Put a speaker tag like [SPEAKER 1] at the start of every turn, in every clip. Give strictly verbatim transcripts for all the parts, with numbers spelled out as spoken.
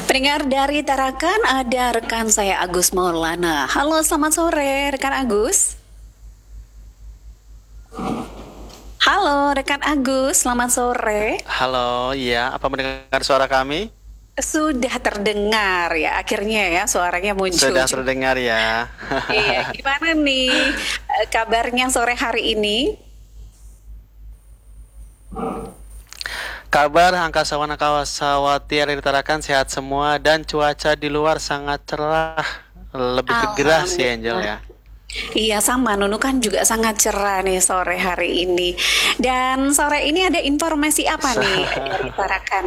[SPEAKER 1] Pendengar dari Tarakan, ada rekan saya Agus Maulana. Halo, selamat sore rekan Agus. Halo rekan Agus, selamat sore.
[SPEAKER 2] Halo, iya, apa mendengar suara kami?
[SPEAKER 1] Sudah terdengar ya, akhirnya ya suaranya muncul.
[SPEAKER 2] Sudah terdengar ya.
[SPEAKER 1] Iya, gimana nih eh, kabarnya sore hari ini?
[SPEAKER 2] Kabar angkasawan angkasawati yang ditarakan sehat semua dan cuaca di luar sangat cerah, lebih ke gerah sih Angel ya.
[SPEAKER 1] Iya sama, Nunu kan juga sangat cerah nih sore hari ini. Dan sore ini ada informasi apa nih dari Tarakan?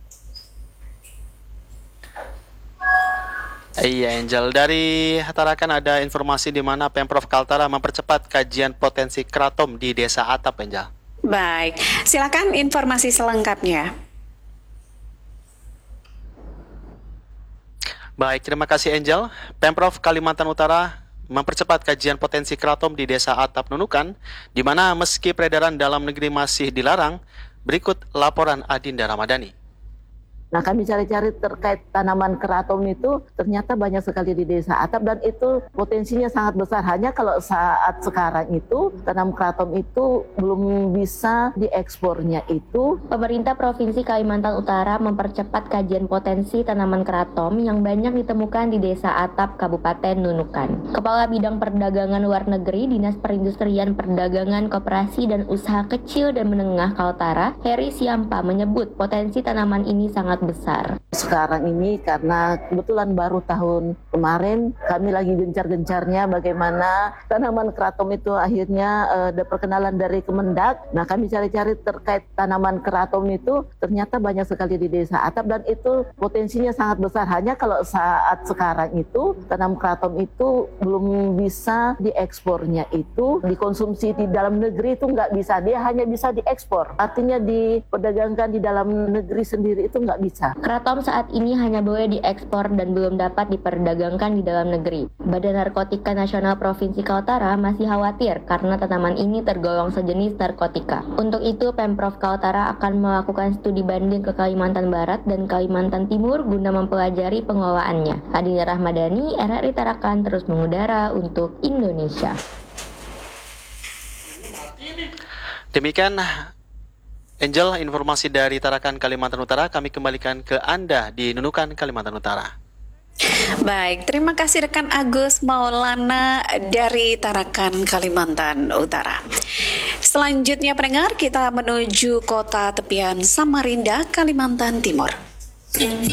[SPEAKER 2] Iya Angel, dari Tarakan ada informasi di mana Pemprov Kaltara mempercepat kajian potensi kratom di Desa Atap Angel.
[SPEAKER 1] Baik, silakan informasi selengkapnya.
[SPEAKER 2] Baik, terima kasih Angel. Pemprov Kalimantan Utara mempercepat kajian potensi kratom di Desa Atap Nunukan, di mana meski peredaran dalam negeri masih dilarang, berikut laporan Adinda Ramadhani.
[SPEAKER 3] Nah, kami cari-cari terkait tanaman kratom itu ternyata banyak sekali di Desa Atap dan itu potensinya sangat besar. Hanya kalau saat sekarang itu tanam kratom itu belum bisa diekspornya itu.
[SPEAKER 4] Pemerintah Provinsi Kalimantan Utara mempercepat kajian potensi tanaman kratom yang banyak ditemukan di Desa Atap, Kabupaten Nunukan. Kepala Bidang Perdagangan Luar Negeri Dinas Perindustrian Perdagangan Koperasi dan Usaha Kecil dan Menengah Kaltara, Heri Siampa menyebut potensi tanaman ini sangat besar.
[SPEAKER 3] Sekarang ini karena kebetulan baru tahun kemarin kami lagi gencar-gencarnya bagaimana tanaman kratom itu akhirnya uh, ada perkenalan dari Kemendak. Nah, kami cari-cari terkait tanaman kratom itu ternyata banyak sekali di Desa Atap dan itu potensinya sangat besar. Hanya kalau saat sekarang itu tanam kratom itu belum bisa diekspornya itu dikonsumsi di dalam negeri itu nggak bisa. Dia hanya bisa diekspor. Artinya diperdagangkan di dalam negeri sendiri itu nggak bisa.
[SPEAKER 4] Kratom saat ini hanya boleh diekspor dan belum dapat diperdagangkan di dalam negeri. Badan Narkotika Nasional Provinsi Kaltara masih khawatir karena tanaman ini tergolong sejenis narkotika. Untuk itu, Pemprov Kaltara akan melakukan studi banding ke Kalimantan Barat dan Kalimantan Timur guna mempelajari pengelolaannya. Adinda Ramadhani, R R I Tarakan terus mengudara untuk Indonesia.
[SPEAKER 2] Demikian Angel, informasi dari Tarakan Kalimantan Utara, kami kembalikan ke Anda di Nunukan Kalimantan Utara.
[SPEAKER 1] Baik, terima kasih rekan Agus Maulana dari Tarakan Kalimantan Utara. Selanjutnya pendengar, kita menuju kota tepian Samarinda, Kalimantan Timur.